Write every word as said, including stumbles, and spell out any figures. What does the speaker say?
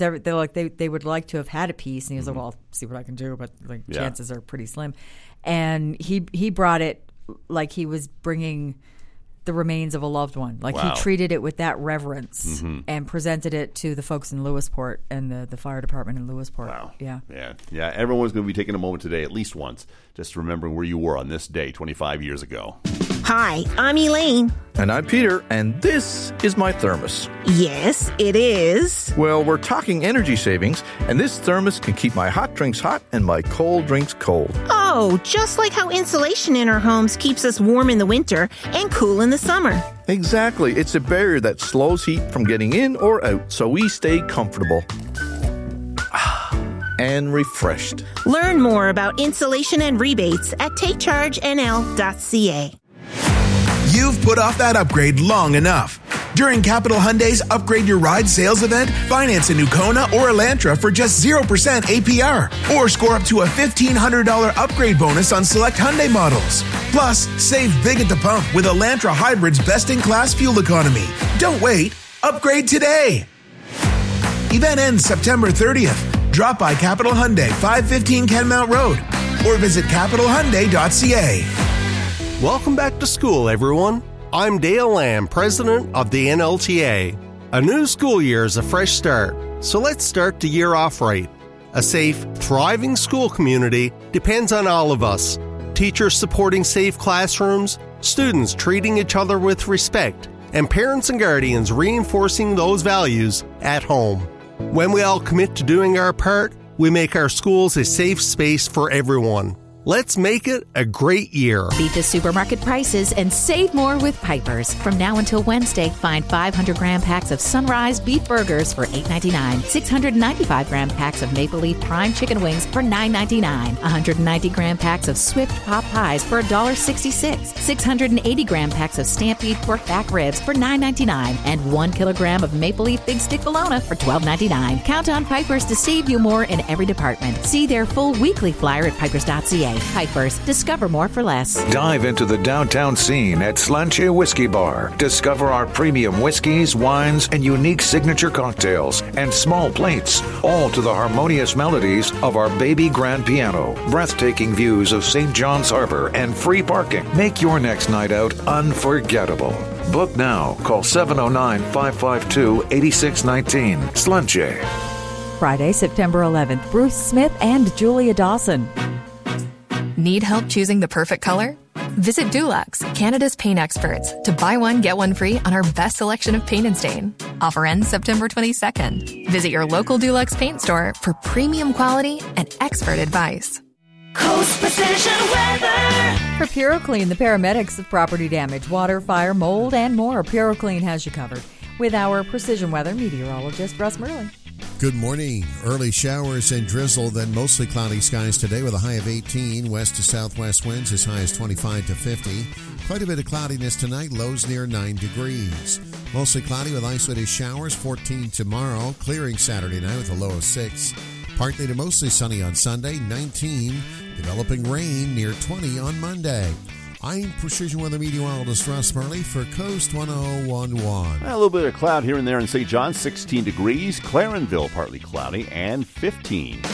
They're, they're like they, they would like to have had a piece, and he was Mm-hmm. like, "Well, I'll see what I can do," but like Yeah. chances are pretty slim. And he he brought it like he was bringing the remains of a loved one. Like Wow. he treated it with that reverence Mhm. and presented it to the folks in Lewisport and the, the fire department in Lewisport. Wow. Yeah. Yeah. Yeah. Everyone's going to be taking a moment today, at least once, just remembering where you were on this day twenty-five years ago. Hi, I'm Elaine. And I'm Peter, and this is my thermos. Yes, it is. Well, we're talking energy savings, and this thermos can keep my hot drinks hot and my cold drinks cold. Oh, just like how insulation in our homes keeps us warm in the winter and cool in the summer. Exactly. It's a barrier that slows heat from getting in or out, so we stay comfortable and refreshed. Learn more about insulation and rebates at take charge N L dot C A. You've put off that upgrade long enough. During Capital Hyundai's Upgrade Your Ride sales event, finance a new Kona or Elantra for just zero percent A P R. Or score up to a fifteen hundred dollars upgrade bonus on select Hyundai models. Plus, save big at the pump with Elantra Hybrid's best-in-class fuel economy. Don't wait. Upgrade today. Event ends September thirtieth. Drop by Capital Hyundai, five fifteen Kenmount Road. Or visit capital hyundai dot c a. Welcome back to school, everyone. I'm Dale Lamb, president of the N L T A. A new school year is a fresh start, so let's start the year off right. A safe, thriving school community depends on all of us. Teachers supporting safe classrooms, students treating each other with respect, and parents and guardians reinforcing those values at home. When we all commit to doing our part, we make our schools a safe space for everyone. Let's make it a great year. Beat the supermarket prices and save more with Piper's. From now until Wednesday, find five hundred gram packs of Sunrise beef burgers for eight ninety-nine, six hundred ninety-five gram packs of Maple Leaf Prime chicken wings for nine ninety-nine, one hundred ninety gram packs of Swift Pop Pies for one sixty-six, six hundred eighty gram packs of Stampede pork back ribs for nine ninety-nine, and one kilogram of Maple Leaf Big Stick Bologna for twelve ninety-nine. Count on Piper's to save you more in every department. See their full weekly flyer at pipers dot c a. Piper's. Discover more for less. Dive into the downtown scene at Slanche Whiskey Bar. Discover our premium whiskeys, wines, and unique signature cocktails and small plates, all to the harmonious melodies of our baby grand piano. Breathtaking views of Saint John's Harbor and free parking. Make your next night out unforgettable. Book now. Call seven oh nine, five five two, eight six one nine. Slanche. Friday, September eleventh, Bruce Smith and Julia Dawson. Need help choosing the perfect color? Visit Dulux, Canada's paint experts, to buy one, get one free on our best selection of paint and stain. Offer ends September twenty-second. Visit your local Dulux paint store for premium quality and expert advice. Coast Precision Weather. For PuroClean, the paramedics of property damage, water, fire, mold, and more, PuroClean has you covered. With our precision weather meteorologist, Russ Merlin. Good morning. Early showers and drizzle, then mostly cloudy skies today with a high of eighteen. West to southwest winds as high as twenty-five to fifty. Quite a bit of cloudiness tonight, lows near nine degrees. Mostly cloudy with isolated showers, fourteen tomorrow. Clearing Saturday night with a low of six. Partly to mostly sunny on Sunday, nineteen. Developing rain near twenty on Monday. I'm Precision Weather Meteorologist Russ Murley for Coast one oh one point one. A little bit of cloud here and there in Saint John, sixteen degrees. Clarenville, partly cloudy, and fifteen.